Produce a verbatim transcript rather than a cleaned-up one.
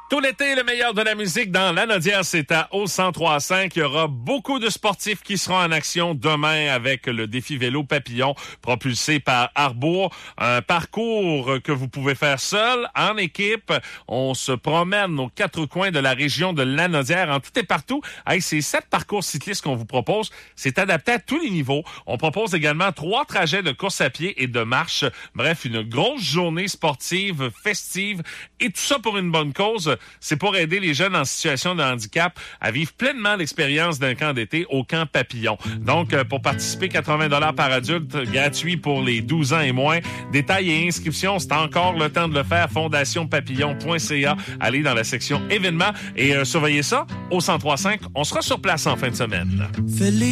Tout l'été, le meilleur de la musique dans Lanaudière, c'est à au cent trois virgule cinq. Il y aura beaucoup de sportifs qui seront en action demain avec le défi vélo papillon propulsé par Arbour. Un parcours que vous pouvez faire seul, en équipe. On se promène aux quatre coins de la région de Lanaudière, en tout et partout. Hey, c'est sept parcours cyclistes qu'on vous propose. C'est adapté à tous les niveaux. On propose également trois trajets de course à pied et de marche. Bref, une grosse journée sportive, festive et tout ça pour une bonne cause. C'est pour aider les jeunes en situation de handicap à vivre pleinement l'expérience d'un camp d'été au camp Papillon. Donc, pour participer, quatre-vingts dollars par adulte, gratuit pour les douze ans et moins. Détails et inscriptions, c'est encore le temps de le faire. fondation papillon point c a. Allez dans la section événements et euh, surveillez ça. Au cent trois virgule cinq, on sera sur place en fin de semaine.